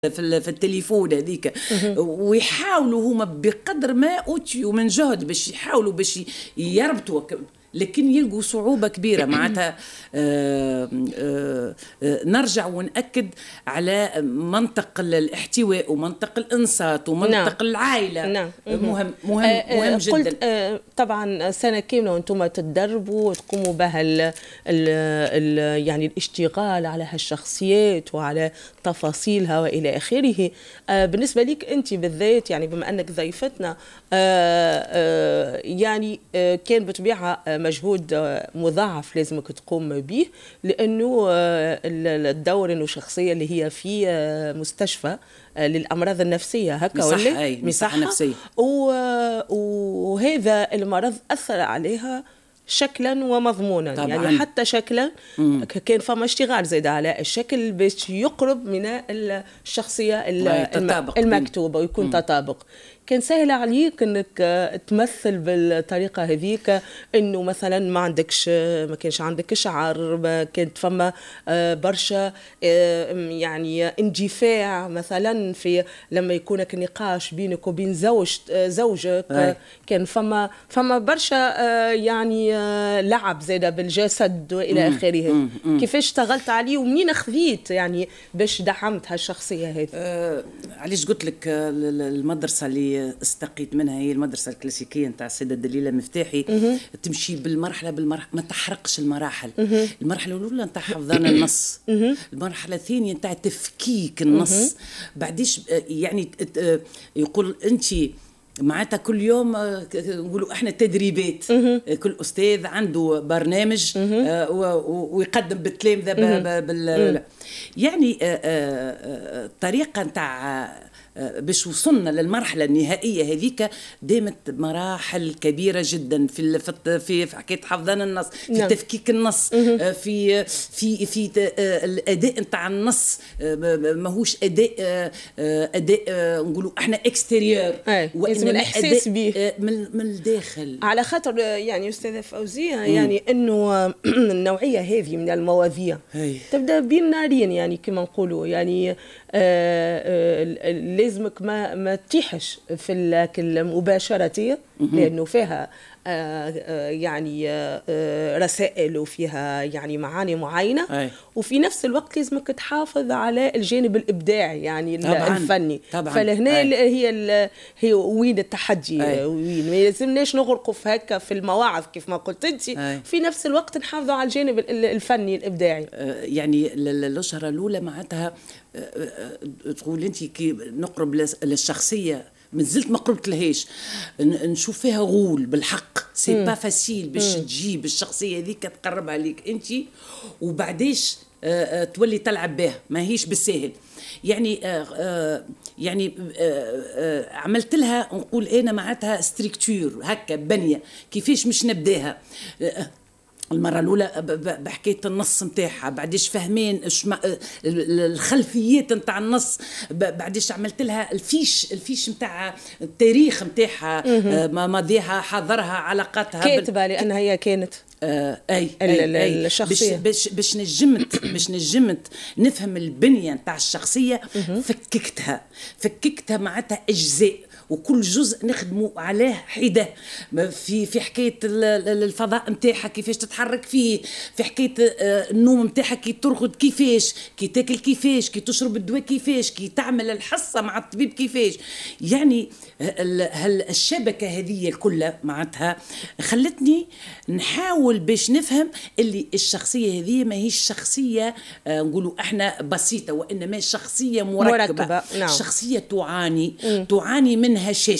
في التليفون هذيك، ويحاولوا هما بقدر ما اوتيوا من جهد باش يحاولوا باش يربطوا، لكن يلقوا صعوبة كبيرة. معناتها نرجع ونأكد على منطق الاحتواء ومنطق الإنصات ومنطق العائلة. مهم جدا. قلت طبعا سنة كاملة وانتم تتدربوا وتقوموا بها يعني الاشتغال على هالشخصيات وعلى تفاصيلها وإلى آخره. بالنسبة لك أنت بالذات، يعني بما أنك ضيفتنا، يعني كان بطبيعة مجهود مضاعف لازمك تقوم به، لأنه الدور إنه شخصية اللي هي في مستشفى للأمراض النفسية هكا ولا مصحة نفسية، وهذا المرض أثر عليها شكلا ومضمونا طبعاً. يعني حتى شكلا كان فما اشتغال زيد على الشكل باش يقرب من الشخصية المكتوبة ويكون تطابق. كان سهل عليك انك تمثل بالطريقه هذيك، انه مثلا ما كانش عندك شعر، ما كانت فما برشا يعني اندفاع مثلا في لما يكونك نقاش بينك وبين زوجك، كان فما برشا يعني لعب زاده بالجسد والى اخره. كيفاش اشتغلت عليه ومنين خذيت يعني باش دعمت هالشخصيه هذه؟ علاش قلت لك المدرسه اللي استقيت منها هي المدرسة الكلاسيكية نتاع السيدة دليلة مفتاحي. تمشي بالمرحلة ما تحرقش المراحل. المرحلة الأولى نتاع حفظان النص، المرحلة الثانية نتاع تفكيك النص. بعديش يعني يقول أنت معناتها كل يوم نقولوا احنا تدريبات، كل استاذ عنده برنامج ويقدم بالتلامذة يعني طريقة نتاع باش وصلنا للمرحله النهائيه هذيك. دامت مراحل كبيره جدا في حكايه حفظان النص، في تفكيك النص، في الاداء نتاع النص. ماهوش اداء نقولوا احنا اكستيريور، لازم الاحساس به من الداخل. على خاطر يعني استاذه فوزيه يعني انه النوعيه هذه من المواضيع تبدا بين نارين، يعني كما نقولوا، يعني لازمك ما تيحش في المباشرة، لأنه فيها يعني رسائل وفيها يعني معاني معينة، وفي نفس الوقت لازمك تحافظ على الجانب الإبداعي يعني الفني. فلهنا هي وين التحدي، وين ما لازمناش نغرقوا في هكا في المواعظ كيف ما قلت انت، في نفس الوقت نحافظوا على الجانب الفني الإبداعي. يعني الأشهر الأولى معناتها تقول انت كي نقرب للشخصيه مازلت ما قربت لهاش، نشوف فيها غول بالحق. سي با فاسيل باش تجيب الشخصيه هذيك تقربها ليك انت وبعديش تولي تلعب بها، ما هيش بالساهل. يعني عملت لها نقول انا معناتها ستركتور هكا بنيه كيفاش مش نبداها. المرة الأولى بحكاية النص متاعها، بعديش فهمين الخلفيات متاع النص، بعديش عملت لها الفيش متاع التاريخ متاعها، ماضيها، حاضرها، علاقاتها كاتبة لأنها هي كانت أي الشخصية. باش نجمت نفهم البنية متاع الشخصية. فككتها معناتها أجزاء، وكل جزء نخدموا عليه حده. في حكايه الفضاء نتاعها كيفاش تتحرك فيه، في حكايه النوم نتاعها كي ترقد كيفاش، كي تاكل كيفاش، كي تشرب الدواء كيفاش، كي تعمل الحصه مع الطبيب كيفاش. يعني الشبكه هذه كلها معناتها خلتني نحاول باش نفهم اللي الشخصيه هذه ما هيش شخصيه نقولوا احنا بسيطه، وانما شخصيه مركبه. نعم. شخصيه تعاني من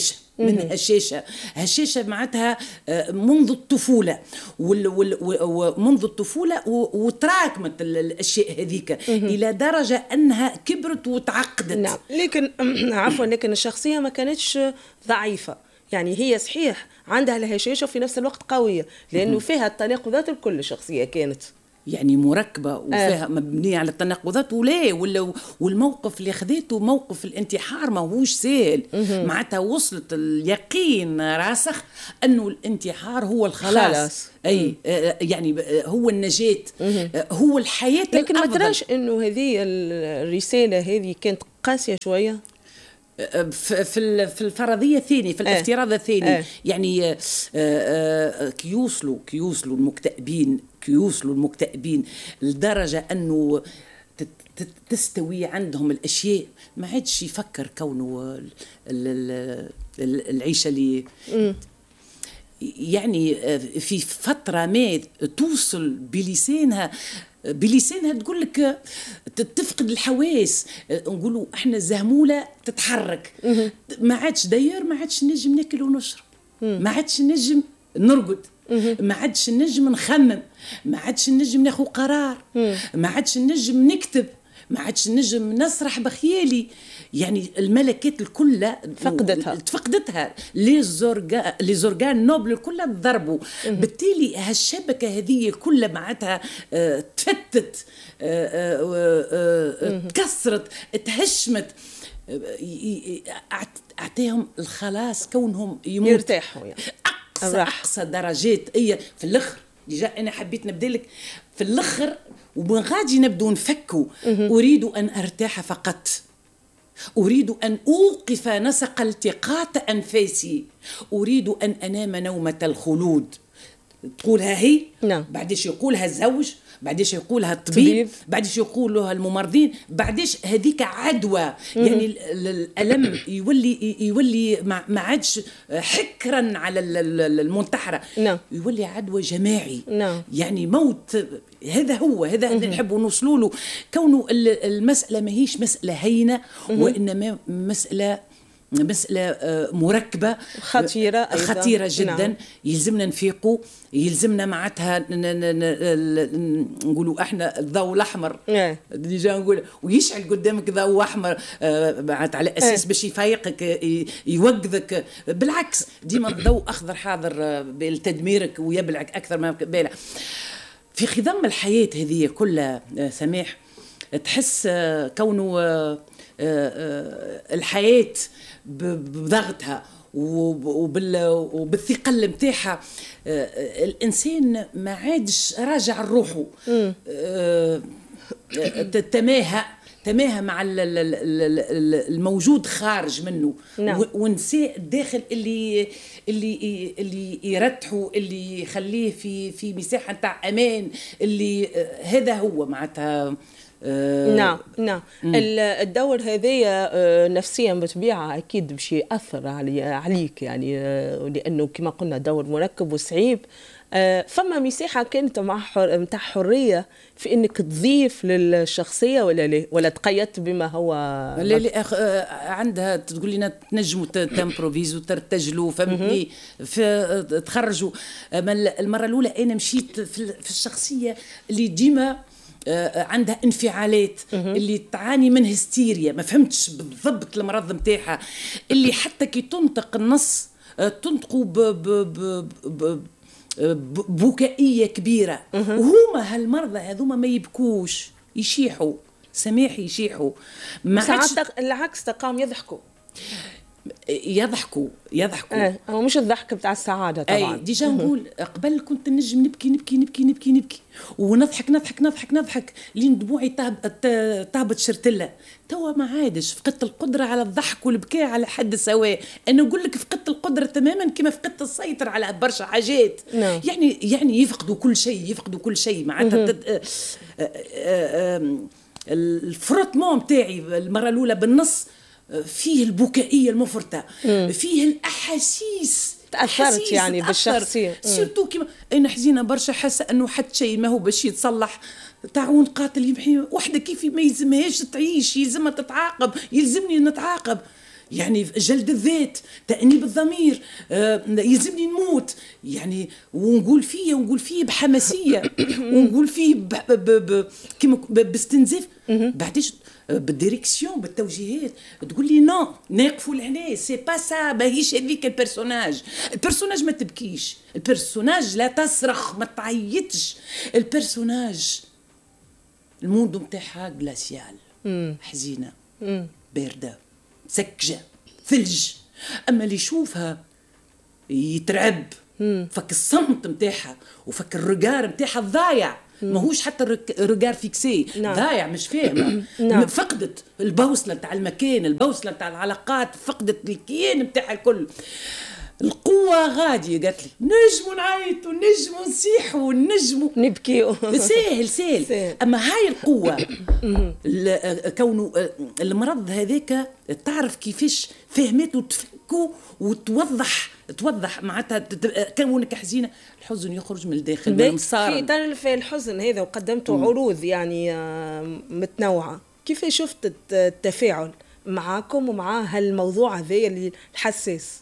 هشاشة معناتها منذ الطفولة، ومنذ الطفولة وتراكمت الأشياء هذيك إلى درجة أنها كبرت وتعقدت. نعم. لكن عفوا، لكن الشخصية ما كانتش ضعيفة، يعني هي صحيح عندها الهشاشة وفي نفس الوقت قوية، لأنه فيها التناقضات الكل. الشخصية كانت يعني مركبة وفيها مبنية على التناقضات والموقف اللي خذيته موقف الانتحار ما هوش سهل. معناتها وصلت اليقين راسخ أنه الانتحار هو الخلاص. أي يعني هو النجاة، هو الحياة. لكن ما تراش أنه هذه الرسالة هذه كانت قاسية شوية في الفرضيه الثانيه، في الافتراض الثاني. يعني كيوصلوا المكتئبين لدرجه انه تستوي عندهم الاشياء، ما عادش يفكر كونه العيشه اللي يعني في فتره ما توصل بلسانها تقول لك تفقد الحواس. نقولوا احنا زهموله تتحرك، ما عادش داير، ما عادش نجم ناكل ونشرب، ما عادش نجم نرقد، ما عادش نجم نخمم، ما عادش نجم ناخذ قرار، ما عادش نجم نكتب، ما عادش نجم نسرح بخيالي. يعني الملكات الكل تفقدتها، لي زورغان نوبل الكل تضربوا. بالتالي هالشبكه هذه كلها معناتها تفتت، تكسرت، تهشمت، اعطيهم الخلاص كونهم يرتاحوا يعني. اقصى درجات. هي في الاخر ديجا انا حبيت نبدا لك في الاخر ومن غادي نبدو نفكوا. اريد ان ارتاح فقط، أريد أن أوقف نسق التقاط أنفاسي، أريد أن أنام نومة الخلود. تقولها هي، نعم. بعدش يقولها الزوج، بعدش يقولها الطبيب، بعدش يقولها الممرضين، بعدش هذيك عدوى. يعني الألم يولي ما عادش حكرا على المنتحرة، نعم. يولي عدوى جماعي، نعم. يعني موت. هذا نحب نوصلوا له. كونه المسألة ما هيش مسألة هينة، وإنما مسألة مركبة خطيرة جدا. نعم. يلزمنا نفيقوا، يلزمنا معناتها نقولوا احنا الضوء الأحمر ديجا نقول ويشعل قدامك ضوء أحمر معناتها على أساس باش يفيقك يوقظك. بالعكس ديما الضوء أخضر حاضر لتدميرك ويبلعك أكثر ما بالة. في خضم الحياة هذه كلها سماح تحس كونه الحياة بضغطها وبالثقل متاعها الإنسان ما عادش راجع روحه، تماهى مع الموجود خارج منه. نعم. ونساء الداخل اللي يرتحوا، اللي يخليه في مساحة تاع أمان، اللي هذا هو معناتها. نعم. الدور هذايا نفسيا بطبيعة أكيد باش يأثر عليك يعني، لأنه كما قلنا دور مركب وصعيب. فما مساحة كانت متاع حرية في انك تضيف للشخصية ولا تقيدت بما هو؟ لا عندها تقول لنا تنجموا تمبروفيزوا ترتجلوا، فهمتني، تخرجوا. المرة الأولى أنا مشيت في الشخصية اللي ديما عندها انفعالات، اللي تعاني من هستيريا، ما فهمتش بالضبط المرض متاعها، اللي حتى كي تنطق النص تنطقوا بكائية كبيرة. وهما هالمرضى هذوما ما يبكوش، يشيحوا سماحي، يشيحوا. ساعات العكس تقام يضحكوا هو مش الضحك بتاع السعادة طبعا. ديجا نقول قبل كنت نجم نبكي ونضحك لين دموعي طابت شرتلة. توا ما عادش، فقدت القدرة على الضحك والبكاء على حد سواء. أنا أقول لك فقدت القدرة تماما كما فقدت السيطرة على برشا حاجات. يعني يفقدوا كل شيء معناتها. الفروتمون متاعي المرة الأولى بالنص فيه البكائية المفرطة، فيه الأحاسيس تأثرت يعني بالشخصية. سيرتو كيما أنا حزينة برشا، حاسة أنه حتى شيء ما هو باش يتصلح. تعاون قاتل يمحي وحدة كيف ما يلزمهاش تعيش، يلزمها تتعاقب، يلزمني نتعاقب. يعني جلد الذات، تأنيب الضمير، يلزمني نموت يعني. ونقول فيه بحماسية ونقول فيه باستنزاف. بعدش بالديريكسيون، بالتوجيهات تقول لي نو نقفوا لهنا، سي با سا، ماهيش هذيك البيرسوناج ما تبكيش، البيرسوناج لا تصرخ، ما تعيطش، البيرسوناج الموندو متاعها غلاسيال، حزينة، باردة، سكجة، ثلج. أما اللي يشوفها يترعب، فك الصمت متاعها وفك الرجار متاعها الضايع، ماهوش حتى رجار فيكسي. نعم. ضايع مش فاهم. نعم. فقدت البوصله نتاع المكان، البوصله نتاع العلاقات، فقدت الكيان نتاعها الكل. القوة غادي قالت لي نجموا نعيطوا، نجموا نصيحوا، نجموا نبكيوا. سهل. أما هاي القوة كونه المرض هذاك تعرف كيفاش فهمته تفكوا توضح معناتها كونك حزينة، الحزن يخرج من الداخل من في طرف الحزن هذا وقدمتوا عروض يعني متنوعة، كيف شفت التفاعل معاكم ومع هالموضوع هذا اللي الحساس؟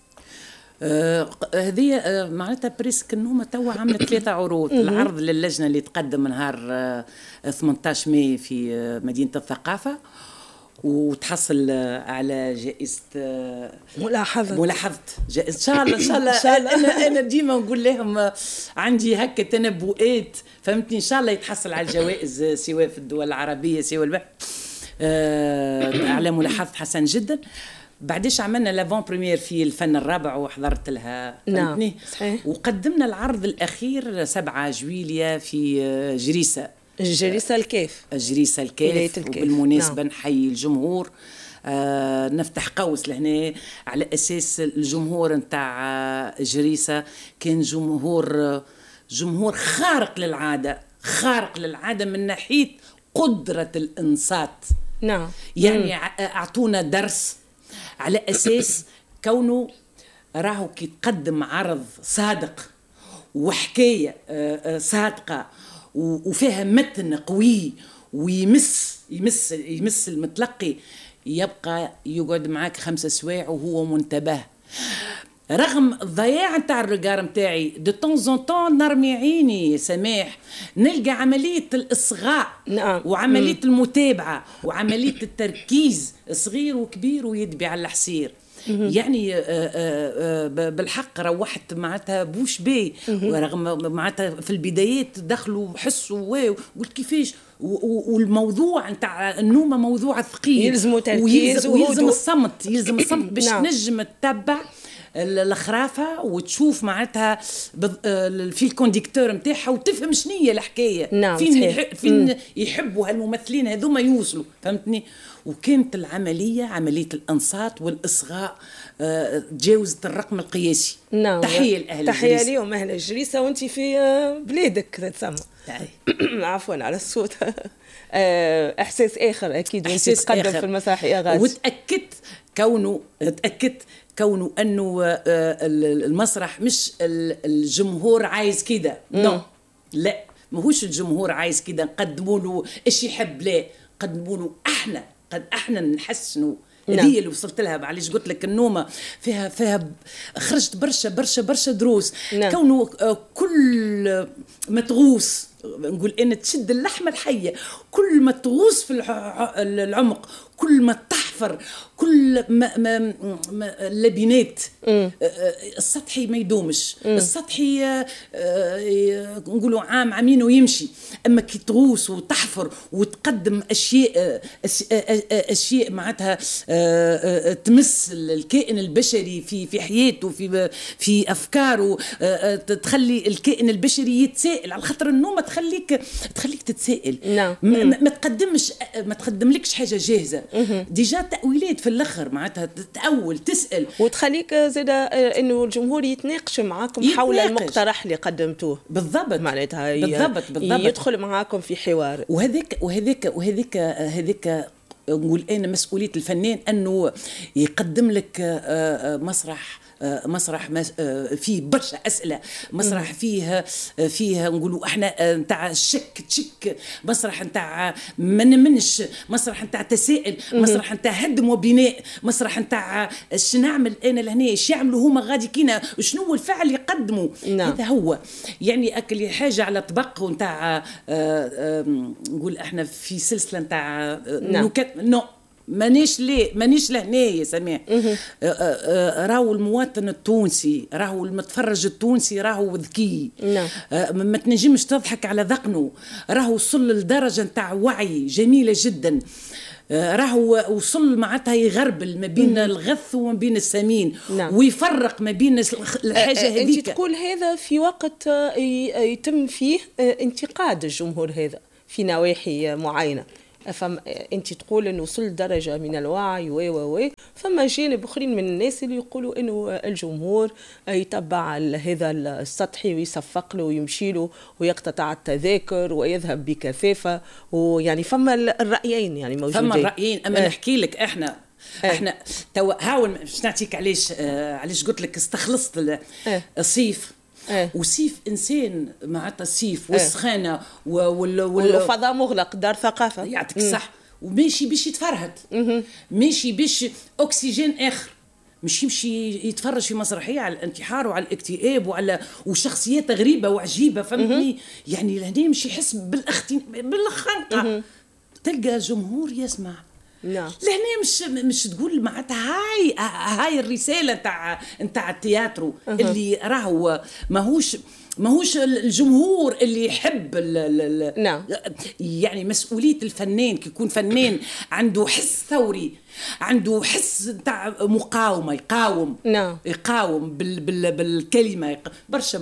هذه معناتها بريسك النومة توا عملت 3 عروض. العرض للجنة اللي تقدم نهار 18 ماي في مدينة الثقافة، وتحصل على جائزة ملاحظة جائزة إن شاء الله. أنا ديما نقول لهم عندي هكا تنبؤات، فهمتني، إن شاء الله يتحصل على الجوائز سواء في الدول العربية سواء البحث على ملاحظة حسن جدا. بعديش عملنا لافون بريمير في الفن الرابع وحضرت لها. نعم صحيح. وقدمنا العرض الأخير 7 جويلية في جريسة الكيف. وبالمناسبة نعم. نحيي الجمهور. نفتح قوس لهنا على أساس الجمهور نتاع جريسة كان جمهور خارق للعادة من ناحية قدرة الإنصات. نعم. يعني أعطونا درس على أساس كونه راهو كي تقدم عرض صادق وحكاية صادقة وفيها متن قوي ويمس المتلقي، يبقى يقعد معاك 5 سوايع وهو منتبه. رغم الضياع نتاع الرجار نتاعي دو طون طون نرمي عيني سماح نلقى عملية الإصغاء. نعم. وعملية المتابعة وعملية التركيز صغير وكبير ويدبي على الحصير. يعني بالحق روحت معناتها بوش بي، ورغم معناتها في البدايات دخلوا حسوا قلت كيفاش، والموضوع نتاع النومة موضوع ثقيل يلزم تركيز ويلزم الصمت باش نجم تتبع الخرافة وتشوف معناتها في الكونديكتور نتاعها وتفهم شنية الحكاية. نعم. فين يحبوا هالممثلين هذوما يوصلوا، فهمتني. وكانت العملية عملية الإنصات والإصغاء تجاوزت الرقم القياسي. نعم. تحية لأهل تحية اليوم أهل جريسة وانت في بلادك تسمى. عفوا على الصوت. إحساس آخر أكيد وانت تقدم في المسرحية غاز. وتأكدت كونه أنه المسرح مش الجمهور عايز كده. لا ماهوش الجمهور عايز كده نقدموا له ايش يحب، لا قدموا له احنا نحسنوا. هذه اللي وصلت لها. معليش قلت لك النومة فيها خرجت برشا دروس. كونه كل ما تغوص نقول ان تشد اللحمة الحية، كل ما تغوص في العمق، كل ما تحفر، كل ما اللبنات السطحي ما يدومش. السطحي نقولوا عامين ويمشي، اما كي تغوص وتحفر وتقدم اشياء معناتها تمس الكائن البشري في حياته في افكاره، تخلي الكائن البشري يتسائل، على خاطر النوم تخليك تتسائل. نعم. ما تقدملكش حاجه جاهزه. ديجا تأويلات في الاخر معناتها تأول تسأل وتخليك زاد انه الجمهور يتناقش معاكم حول المقترح اللي قدمتوه. بالضبط معناتها بالضبط يدخل معاكم في حوار. وهذيك نقول انا مسؤوليه الفنان انه يقدم لك مسرح فيه برشا أسئلة، مسرح فيه نقولوا احنا نتاع تشك، مسرح نتاع منش، مسرح نتاع تسائل، مسرح نتاع هدم وبناء، مسرح نتاع شنو نعمل انا لهنا، ايش يعملوا هما غادي كينا، شنو هو الفعل يقدموا. هذا هو يعني اكل حاجة على طبق نتاع نقول احنا في سلسلة نتاع نكت مانيش لهنا يا سماح. راهو المواطن التونسي، راهو المتفرج التونسي راهو ذكي. ما تنجمش تضحك على ذقنه، راهو وصل لدرجة نتاع وعي جميلة جدا. راهو وصل معناتها يغربل ما بين الغث وما بين السمين. نعم. ويفرق ما بين الحاجه هذيك. انت تقول هذا في وقت يتم فيه انتقاد الجمهور هذا في نواحي معينه، انت تقول انه وصل درجه من الوعي و فما جانب اخرين من الناس اللي يقولوا انه الجمهور يتبع هذا السطحي ويصفق له ويمشي له ويقتطع التذاكر ويذهب بكثافه، ويعني فما الرايين يعني موجودين. فما الرايين، اما نحكي لك احنا هاون باش نعطيك علاش قلت لك استخلصت الصيف. وسيف انسان معناتها السيف والسخانه والفضاء مغلق، دار ثقافه يعطيك الصح، وماشي باش يتفرهد، ماشي باش اكسجين اخر، مش يمشي يتفرج في مسرحيه على الانتحار وعلى الاكتئاب وعلى وشخصيات غريبه وعجيبه، فهمتني؟ يعني لهنا مش يحس بالخنقه. تلقى الجمهور يسمع. نعم. لهنا مش تقول معناتها هاي الرساله نتاع التياترو اللي راهو ماهوش الجمهور اللي يحب نعم. يعني مسؤوليه الفنان كي يكون فنان عنده حس ثوري، عنده حس نتاع مقاومه، يقاوم. نعم. يقاوم بالكلمه برشا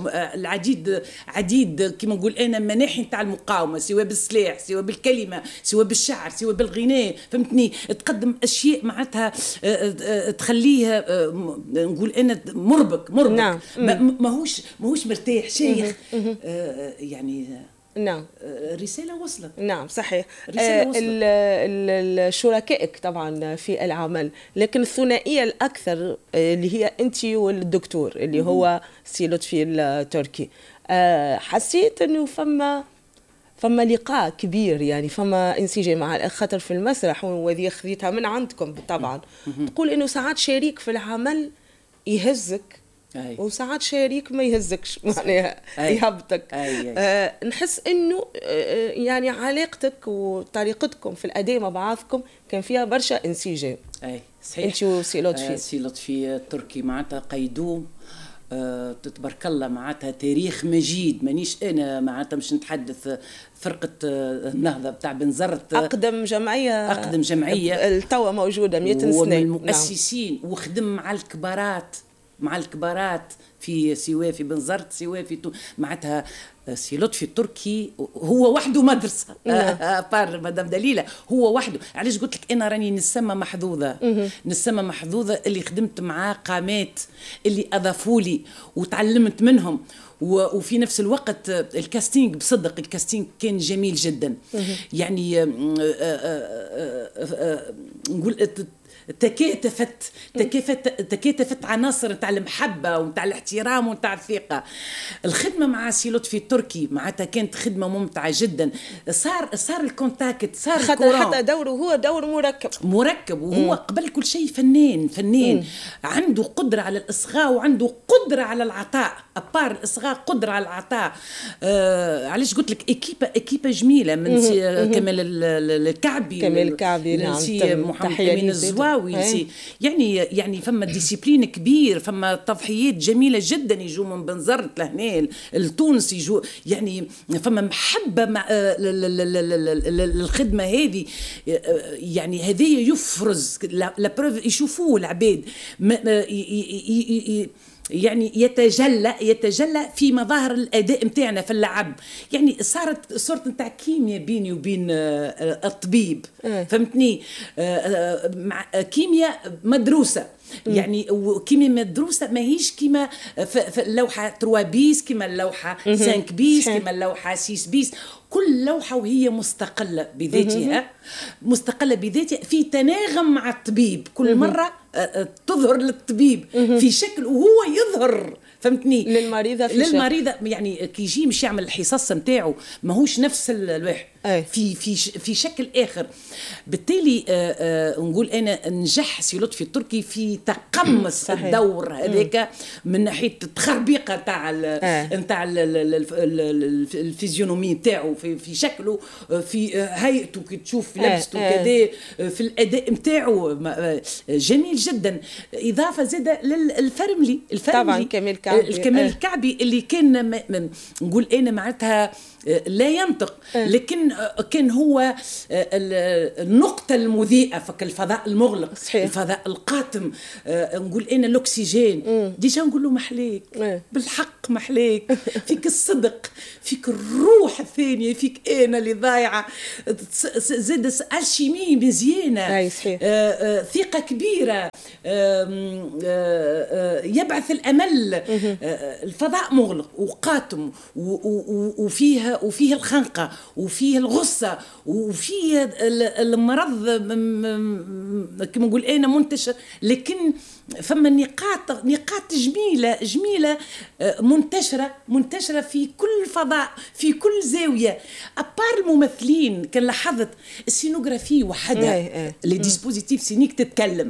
عديد كما نقول انا مناحي نتاع المقاومه، سواء بالسلاح، سواء بالكلمه، سواء بالشعر، سواء بالغناء، فهمتني؟ تقدم اشياء معناتها تخليه نقول انا مربك. نعم. ماهوش مرتاح شيخ. يعني نعم. رسالة وصلت. نعم صحيح. رسالة وصلت. شركائك طبعا في العمل، لكن الثنائية الأكثر اللي هي أنت والدكتور اللي هو سي لطفي التركي، حسيت أنه فما لقاء كبير، يعني فما انسجام مع خاطر في المسرح، وهذه خذيتها من عندكم طبعا. تقول أنه ساعات شريك في العمل يهزك وساعات شريك ما يهزكش، معناها يهبطك. نحس انه يعني علاقتك وطريقتكم في الاداء مع بعضكم كان فيها برشا انسجام. صحيح. انت وسي لطفي. سي لطفي التركي معناتها قيدوه تتبارك الله، معناتها تاريخ مجيد. مانيش انا معناتها مش نتحدث فرقه النهضه بتاع بنزرت، اقدم جمعيه التوا موجوده 100 سنه، ومن المؤسسين. نعم. وخدم مع الكبارات في سواء في بنزرت سواء في معناتها سي لطفي التركي هو وحده مدرسه. بار مدام دليله هو وحده. علاش قلت لك انا راني نسمى محظوظه اللي خدمت معاه قامات اللي اضافوا لي وتعلمت منهم، وفي نفس الوقت الكاستينج بصدق الكاستينج كان جميل جدا. يعني نقول تكاتفت عناصر نتاع المحبه ونتاع الاحترام ونتاع الثقه. الخدمه مع سي لطفي التركي معناتها كانت خدمه ممتعه جدا. صار الكونتاكت، صار حتى دوره هو دور مركب، وهو قبل كل شيء فنان. عنده قدره على الاصغاء وعنده قدره على العطاء. ابار الاصغاء قدره على العطاء. علاش قلت لك اكيبه جميله من كمال الكعبي، نعم. سي محمد امين الزواوي. يعني فما ديسيبلين كبير، فما تضحيات جميله جدا يجوا من بنزرت لهنا التونس، يجوا يعني فما محبه مع الخدمه هذه. يعني هذه يفرز لا بروف يشوفوه العباد، يعني يتجلى في مظاهر الاداء نتاعنا في اللعب. يعني صارت نتاع كيمياء بيني وبين الطبيب، فهمتني؟ مع كيمياء مدروسه. يعني كيما مدروسه ماهيش كيما في اللوحه 3 بيس، كيما اللوحه 5 بيس، كيما اللوحه 6 بيس. كل لوحه وهي مستقله بذاتها، في تناغم مع الطبيب. كل مره تظهر للطبيب في شكل وهو يظهر، فهمتني؟ للمريضه يعني كي يجي مش يعمل الحصص نتاعو ماهوش نفس الواحد، في شكل اخر. بالتالي نقول انا نجح سي لطفي التركي في تقمص الدور هذاك من ناحيه التخربيقه نتاع الفيزيونومي نتاعو، في شكله، في هيئته كي تشوف لبسته كذا، في الاداء نتاعو جميل جدا. اضافه زاده للفرملي طبعا كمال الكعبي. الكمال الكعبي اللي كان نقول انا معناتها لا ينطق، لكن كان هو النقطة المضيئة في الفضاء المغلق. صحيح. الفضاء القاتم، نقول أنا الأكسجين. ديجا نقول له محليك بالحق، محليك فيك الصدق، فيك الروح الثانية، فيك أنا اللي ضايعة، زاد الشيمي مزيانة، ثقة كبيرة، يبعث الأمل. الفضاء مغلق وقاتم وفيه الخنقة وفيه الغصة وفيه المرض كما نقول أنا منتشر، لكن فما نقاط جميلة منتشرة في كل فضاء، في كل زاوية. أبار الممثلين كان لاحظت السينوغرافي وحدها، لي ديسبوزيتيف سينيك تتكلم،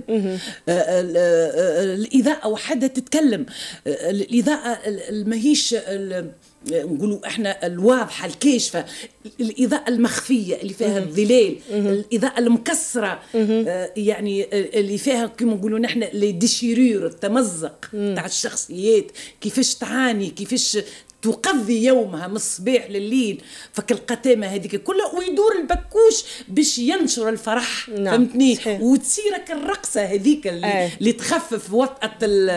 الإضاءة وحدها تتكلم، الإضاءة ماهيش نقولوا احنا الواضحه الكاشفه، الاضاءه المخفيه اللي فيها الظلال، الاضاءه المكسره، يعني اللي فيها كما نقولوا نحن لي ديشيرور، التمزق تاع الشخصيات، كيفاش تعاني، كيفاش تقضي يومها من الصباح لليل، فكالقتامة هذيك كلها، ويدور البكوش باش ينشر الفرح. فهمتني؟ وتصيرك الرقصة هذيك اللي تخفف وطأة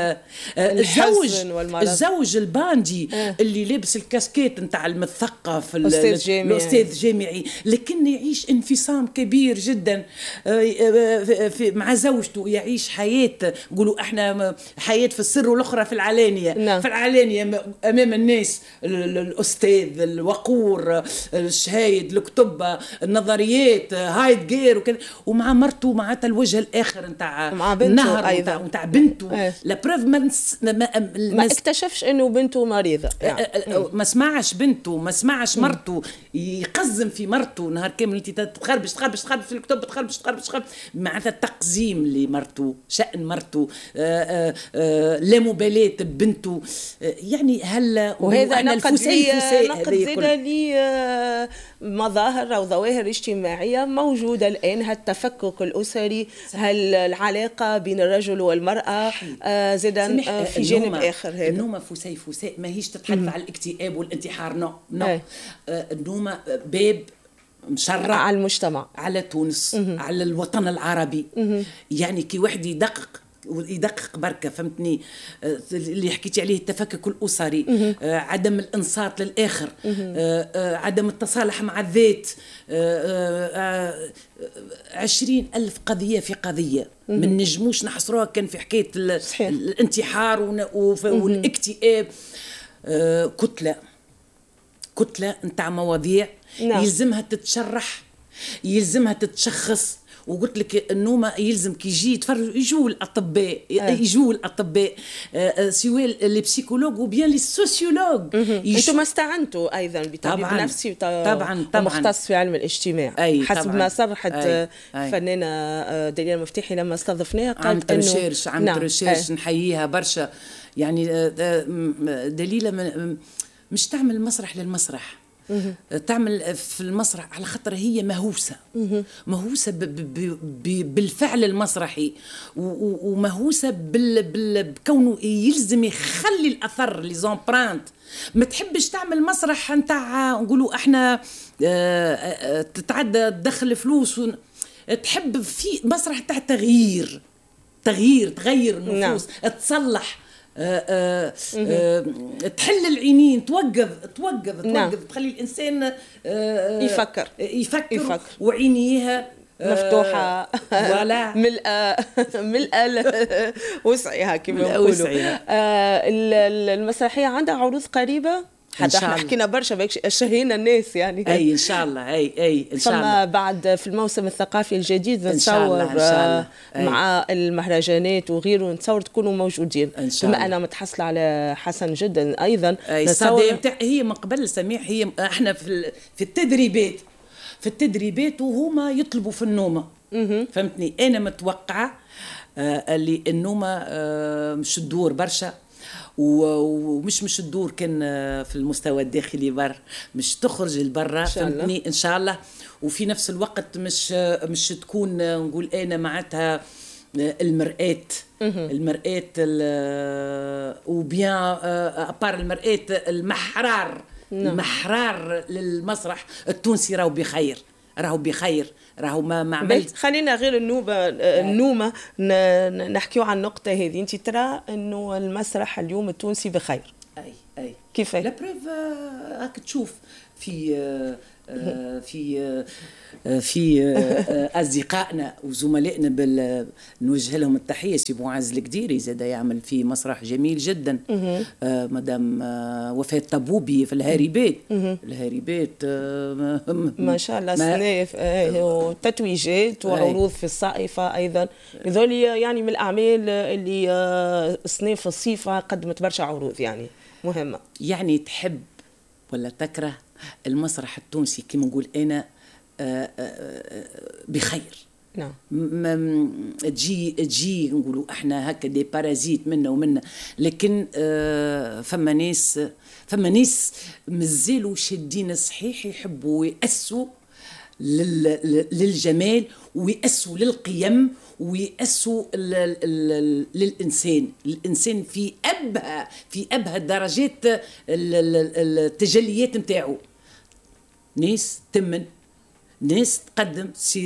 الزوج الباندي اللي لابس الكاسكيت نتاع المثقف، الأستاذ جامعي، لكن يعيش انفصام كبير جدا مع زوجته، يعيش حياة نقولوا احنا حياة في السر والأخرى في العلانية. في العلانية أمام الناس الأستاذ الوقور، الشهايد، الكتب، النظريات، هايدجير وكذا، ومع مرته معناتها الوجه الآخر نتاع النهر نتاع بنته. لابروف ما اكتشفش إنه بنته مريضة، يعني. ما سمعش بنته، ما سمعش مرته، يقزم في مرته نهار كامل، انت تخربش في الكتب، تخربش معناتها تقزيم لمرته، شأن مرته، لا مبالاة ببنته، يعني هل وهذا نقد زيادة لي مظاهر أو ظواهر اجتماعية موجودة الآن. هالتفكك الأسري، هالعلاقة بين الرجل والمرأة، زيدا في جانب آخر. هذا النومة فسيء ما هيش تتحدث على الاكتئاب والانتحار، نو. النومة باب مشرع على المجتمع، على تونس، على الوطن العربي. يعني كي واحد يدقق بركة، فهمتني، اللي حكيتي عليه التفكك الأسري، عدم الإنصات للآخر، عدم التصالح مع الذات، 20,000 قضية في قضية، من نجموش نحصروها كان في حكاية الانتحار والاكتئاب. كتلة نتاع مواضيع يلزمها تتشرح، يلزمها تتشخص. وقلت لك النومة يلزم كي يجي يتفرج يجوا الأطباء سواء لي بسيكولوج وبيان لي سوسيولوج. انتم استعنتوا ايضا بطبيب نفسي طبعا مختص في علم الاجتماع، حسب ما صرحت فنانة دليلة المفتاحي لما استضفناها، قالت انه عملت ريشيرش نحييها برشا. يعني دليلة مش تعمل مسرح للمسرح، تعمل في المسرح على خاطر هي مهووسة بالفعل المسرحي، ومهووسة بكونه يلزم يخلي الأثر لي زامبرانت. ما تحبش تعمل مسرح نتاع نقولوا احنا تتعدى تدخل فلوس، تحب في مسرح تاع تغيير تغير النفوس، تصلح، تحل العينين، توقظ تخلي الإنسان يفكر وعينيها مفتوحة ولا ملء وسعها كما يقولوا. المسرحية عندها عروض قريبة، حتى احنا حكينا برشا شهينا الناس يعني. ان شاء الله ان شاء الله. بعد في الموسم الثقافي الجديد نتصور مع المهرجانات وغيره، نتصور تكونوا موجودين. بما انا متحصله على حسن جدا ايضا. هي من قبل سميح، هي احنا في التدريبات وهما يطلبوا في النومه. فهمتني، انا متوقعه اللي النومه مش تدور برشا، ومش الدور كان في المستوى الداخلي مش تخرج لبرا، فهمتني، ان شاء الله. وفي نفس الوقت مش تكون نقول انا معناتها المرآة وبيان أبار المرآة المحرار للمسرح التونسي راهو بخير راهو ما عملت. خلينا غير النومة نحكيو عن النقطة هذه. انت ترى انه المسرح اليوم التونسي بخير؟ اي كيف لا بروف راك تشوف في اصدقائنا وزملائنا نوجه لهم التحيه. سي معز القديري زاد يعمل في مسرح جميل جدا. مدام وفاة طبوبي في الهاربات ما شاء الله سناف وتتويجات وعروض في الصائفه ايضا. هذول يعني من الاعمال اللي سناف الصيفه قدمت برشا عروض يعني مهمه. يعني تحب ولا تكره المسرح التونسي كما نقول أنا بخير. نعم. تجي نقولوا احنا هكا دي بارازيت منا لكن فما ناس مازالوا شادين صحيح يحبوا ويأسوا للجمال ويأسوا للقيم ويأسوا الإنسان في أبهى درجات التجليات نتاعو. ناس تمن ناس تقدم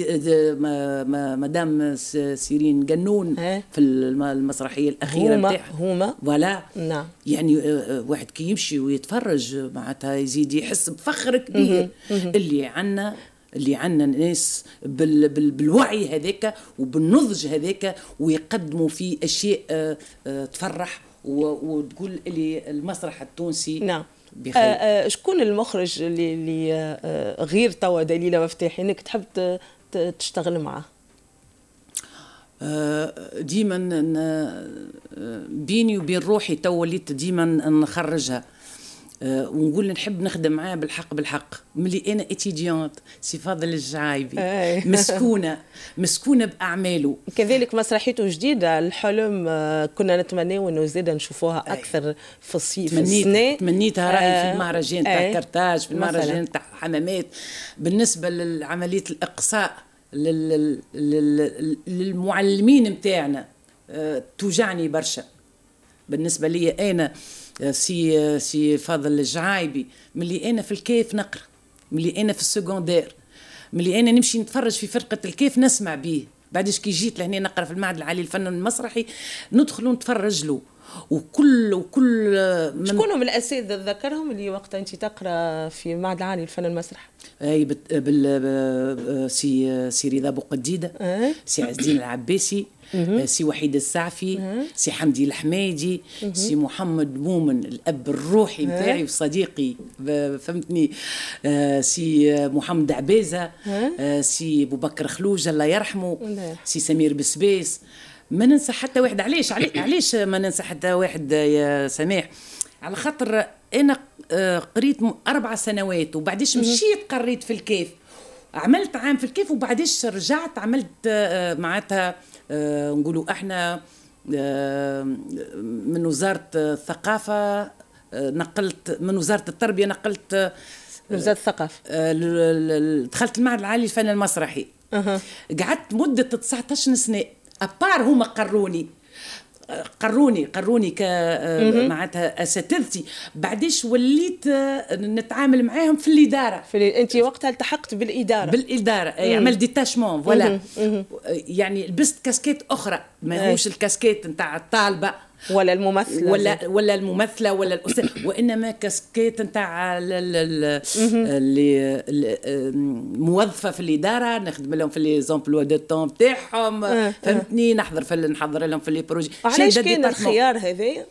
مدام سيرين قنون في المسرحيه الاخيره هما ولا نعم. يعني واحد كي يمشي ويتفرج معناتها يزيد يحس بفخر كبير اللي عنا ناس بالوعي هذاك وبالنضج هذاك ويقدموا في اشياء تفرح وتقول اللي المسرح التونسي نعم. شكون المخرج اللي غير توا دليلة مفتاحي انك تحب تشتغل معه؟ ديما بيني وبين روحي تو وليت ديما نخرجها ونقول نحب نخدم معاه بالحق ملي انا اتيديونت سي فاضل الجعايبي مسكونه باعماله. كذلك مسرحيته جديده الحلم كنا نتمناو انه زيد نشوفوها اكثر في الصيف. تمنيتها راهي في المهرجان تاع كرتاج في المهرجان تاع حمامات. بالنسبه لعمليه الاقصاء للمعلمين نتاعنا توجعني برشا. بالنسبه لي انا سي فاضل الجعايبي ملي انا في الكيف نقرا ملي انا في السكوندير ملي انا نمشي نتفرج في فرقه الكيف نسمع بيه بعدش كي جيت لهنا نقرا في المعهد العالي للفن المسرحي ندخل ونتفرج له وكل شكون من الاساتذه ذكرهم اللي وقت انت تقرا في المعهد العالي للفن المسرح؟ اي سي رضا بوقديده سي عز الدين العباسي سي وحيد السعفي سي حمدي الحميدي سي محمد مومن الاب الروحي نتاعي وصديقي فهمتني سي محمد عبازه سي ابو بكر خلوجه الله يرحمه سي سمير بسبيس. ما ننسى حتى واحد. علاش ما ننسى حتى واحد يا سماح؟ على خاطر انا قريت 4 سنوات وبعديش مشيت قريت في الكيف عملت عام في الكيف وبعديش رجعت عملت معناتها نقولوا احنا من وزارة الثقافة نقلت من وزارة التربية نقلت وزارة الثقافة دخلت المعهد العالي للفن المسرحي. قعدت مدة 19 سنة أبار هما قروني معناتها اساتذتي بعديش وليت نتعامل معاهم في الاداره. انت وقتها التحقت بالاداره عمل ديتاشمون فوالا يعني لبست كاسكيت اخرى ماهوش الكاسكيت نتاع الطالبه ولا الممثله ولا الممثله ولا الاستاذ وانما كاسكيت نتاع اللي موظفه في الاداره نخدم لهم في لي زومبلوا دو طون تاعهم فهمتني نحضر لهم في لي بروجي. علاش كان الخيار هذا؟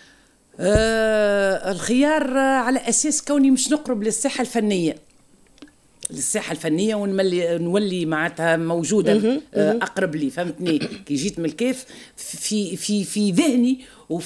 الخيار على اساس كوني مش نقرب للساحه الفنيه ونولي معناتها موجوده اقرب لي فهمتني. كي جيت من الكيف في ذهني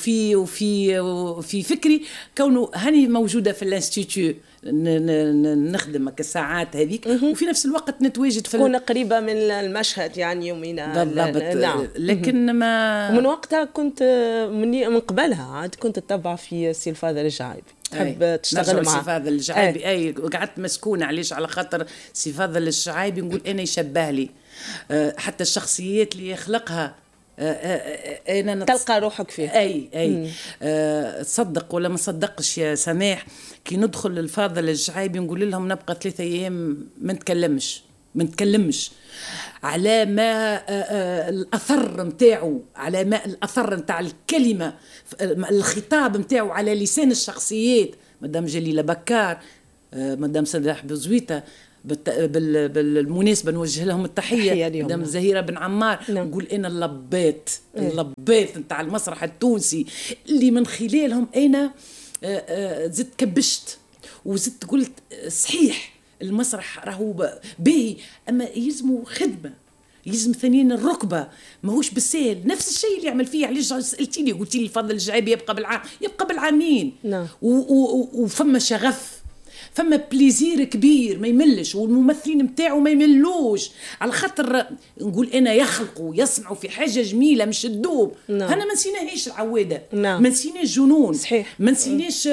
وفي فكري كونه هاني موجوده في الانستيتيو نخدم الساعات هذيك وفي نفس الوقت نتواجد في تكون قريبه من المشهد يعني ومن بالضبط. لكن ما ومن وقتها كنت من قبلها عاد كنت تتبع في سي فاضل الجعايبي تحب تشتغل معاه. سي فاضل الجعايبي اي قعدت مسكونه علاش على خاطر سي فاضل الجعايبي نقول انا يشبه لي حتى الشخصيات اللي يخلقها أنا تلقى روحك فيه. أي تصدق ولا ما صدقش يا سماح، كي ندخل للفاضل الجعايبي نقول لهم نبقى 3 أيام ما نتكلمش على ما الأثر متاعه، على ما الأثر متاع الكلمة، الخطاب متاعه على لسان الشخصيات. مدام جليلة بكار، مدام سلاح بوزويتة، بالمناسبة نوجه لهم التحية. مدام زهيرة بن عمار. نقول أنا اللبات نتاع المسرح التونسي اللي من خلالهم أنا زدت كبشت وزدت قلت صحيح المسرح راهو باهي، أما يلزموا خدمة، يلزم ثانيين الركبة، ماهوش بالسهل. نفس الشيء اللي يعمل فيه. علاش سألتيني قلتي لي فضل الجعيبي يبقى بالعامين. وفما شغف، فما بليزير كبير ما يملش، والممثلين متاعه ما يملوش، على خاطر نقول أنا يخلقوا يصنعوا في حاجة جميلة مش الدوب. أنا ما نسيناهيش العوادة، ما نسيناش جنون، صحيح. ما نسيناش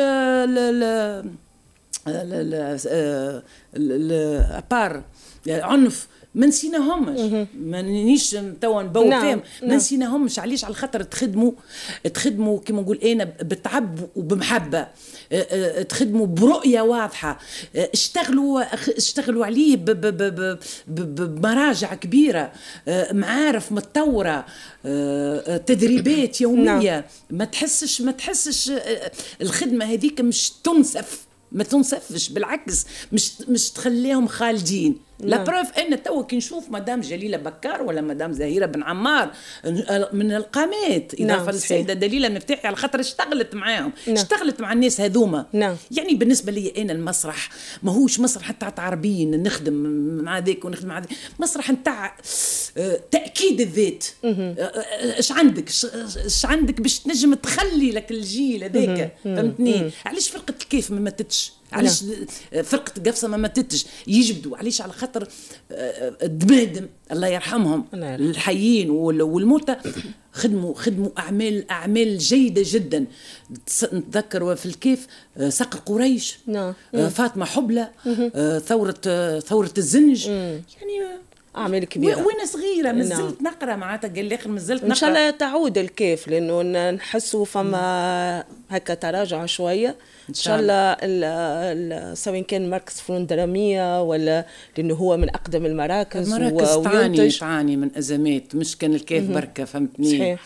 أبار عنف، ما نسيناهمش، مانيش توا نبوّ فيهم، ما نسيناهمش. علاش؟ على خاطر تخدموا كيما نقول انا بتعب وبمحبه، تخدموا برؤيه واضحه، اشتغلوا عليه بمراجع كبيره، معارف متطوره، تدريبات يوميه. ما تحسش الخدمه هذيك مش تنسف، ما تنصفش، بالعكس مش تخليهم خالدين. لا بروف ان توا كي نشوف مدام جليلة بكار ولا مدام زهيرة بن عمار من القامات، اضافه للسيده دليلة المفتاحي، على خاطر اشتغلت معاهم، اشتغلت مع الناس هذوما. يعني بالنسبه لي انا المسرح ماهوش مسرح تاع عربيين نخدم مع ذاك ونخدم مع ذاك، مسرح نتاع تاكيد الذات. اش عندك باش تنجم تخلي لك الجيل هذاك، فهمتني؟ علاش فرقه الكيف ما ماتتش؟ علاش فرقة قفصة ما ماتتش؟ يجبدوا علاش؟ على خاطر الدمادم الله يرحمهم الحيين والموتى خدموا أعمال جيدة جدا. نتذكر في الكيف سقر قريش، فاطمة حبلة، ثورة الزنج، يعني أعمال كبيرة. وأنا صغيرة مازلت نقرأ معناتها، قال لي مازلت نقرأ. إن شاء الله تعود الكيف، لأنه نحسوا فما هكا تراجع شوية. إن شاء الله سواء كان مركز فنون درامية ولا لأنه هو من أقدم المراكز تعاني من أزمات، مش كان الكيف بركة، فهمتني؟ صحيح.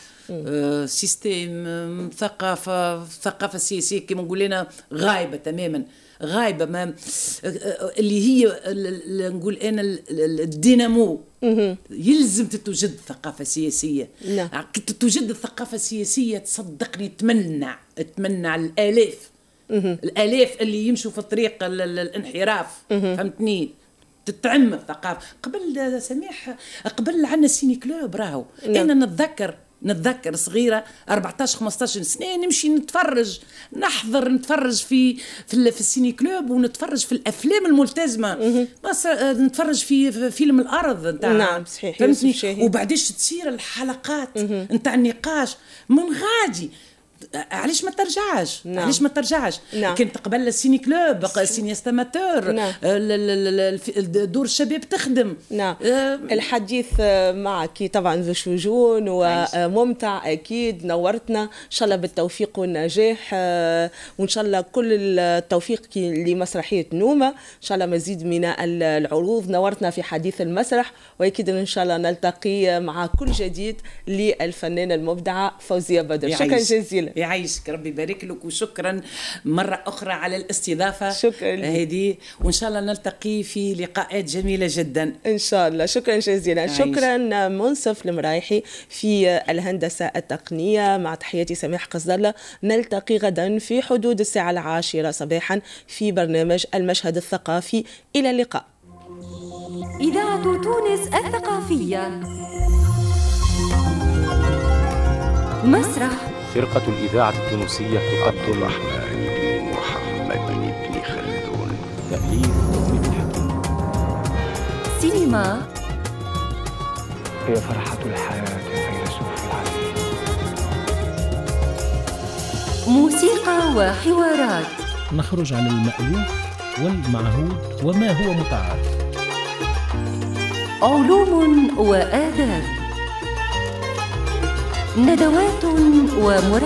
سيستم ثقافة سياسية كما نقول لنا غايبة تماما، غايبة، ما اللي هي نقول أنا الدينامو. يلزم تتوجد ثقافة سياسية. تتوجد الثقافة السياسية، تصدقني تمنع الآلاف اللي يمشوا في طريق الانحراف، فهمتني؟ تتعم الثقافة. قبل سميح، قبل عنا السيني كلوب راهو. أنا نتذكر صغيرة 14-15 سنة نمشي نتفرج في السيني كلوب، ونتفرج في الأفلام الملتزمة، بس نتفرج في فيلم الأرض نتاع. نعم صحيح. وبعديش تصير الحلقات نتاع النقاش من غادي. علاش ما ترجعش؟ علاش ما ترجعش؟ كنت قبل السيني كلوب، السينياستا ماتور، دور الشباب تخدم. الحديث معك طبعا ذو شجون وممتع اكيد، نورتنا. ان شاء الله بالتوفيق والنجاح، وان شاء الله كل التوفيق لمسرحيه نومه، ان شاء الله مزيد من العروض. نورتنا في حديث المسرح، واكيد ان شاء الله نلتقي مع كل جديد للفنانه المبدعه فوزية بدر. شكرا جزيلا. يعيشك، ربي يبارك لك، وشكرا مرة أخرى على الاستضافة. شكرا هذه، وإن شاء الله نلتقي في لقاءات جميلة جدا إن شاء الله. شكرا جزيلا. شكرا منصف المرايحي في الهندسة التقنية، مع تحياتي سميح قصدر الله. نلتقي غدا في حدود الساعة 10 صباحا في برنامج المشهد الثقافي. إلى اللقاء. إذاعة تونس الثقافية، مسرح فرقة الإذاعة التونسية عبد الرحمن بن محمد بن خلدون. تأليف سينما هي فرحة الحياة الفيلسوف العظيم. موسيقى وحوارات، نخرج عن المألوف والمعهود وما هو متعارف. علوم وآداب، ندوات ومراجعات.